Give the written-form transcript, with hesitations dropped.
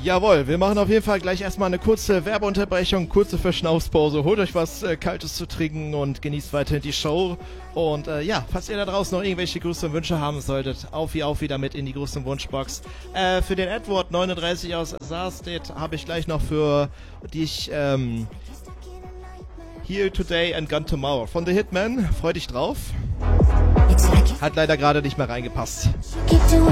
Jawohl, wir machen auf jeden Fall gleich erstmal eine kurze Werbeunterbrechung, kurze Verschnaufspause. Holt euch was Kaltes zu trinken und genießt weiterhin die Show. Und ja, falls ihr da draußen noch irgendwelche Grüße und Wünsche haben solltet, auf wieder mit in die große Wunschbox. Für den Edward 39 aus Saarstedt habe ich gleich noch für dich Here Today and Gone Tomorrow von The Hitman. Freu dich drauf. Hat leider gerade nicht mehr reingepasst. Keep doing